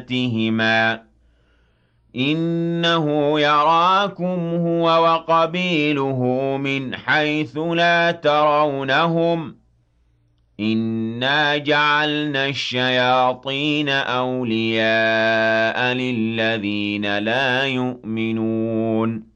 تِهِمَا إِنَّهُ يَرَاكُمْ هُوَ وَقَبِيلُهُ مِنْ حَيْثُ لَا تَرَوْنَهُمْ ۗ إِنَّا جَعَلْنَا الشَّيَاطِينَ أَوْلِيَاءَ لِلَّذِينَ لَا يُؤْمِنُونَ